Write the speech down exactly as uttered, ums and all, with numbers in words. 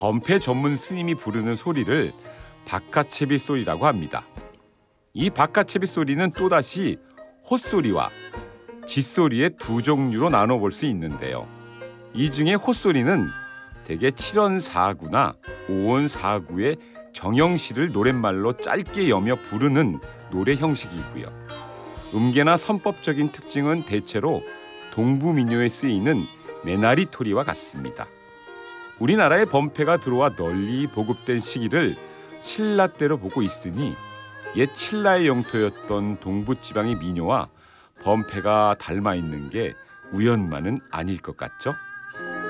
범패 전문 스님이 부르는 소리를 바카체비 소리라고 합니다. 이 바카체비 소리는 또다시 헛소리와 짖소리의 두 종류로 나눠볼 수 있는데요. 이 중에 헛소리는 대개 칠언사구나 오언사구의 정형시를 노랫말로 짧게 여며 부르는 노래 형식이고요. 음계나 선법적인 특징은 대체로 동부민요에 쓰이는 메나리토리와 같습니다. 우리나라에 범패가 들어와 널리 보급된 시기를 신라 때로 보고 있으니 옛 신라의 영토였던 동부지방의 민요와 범패가 닮아 있는 게 우연만은 아닐 것 같죠?